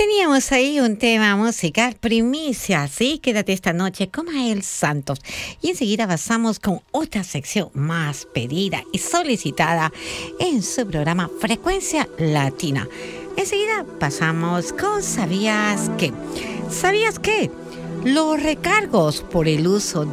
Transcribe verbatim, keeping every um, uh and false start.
Teníamos ahí un tema musical primicia, ¿sí? Quédate esta noche con Mael Santos. Y enseguida pasamos con otra sección más pedida y solicitada en su programa Frecuencia Latina. Enseguida pasamos con ¿Sabías qué? ¿Sabías qué? Los recargos por el uso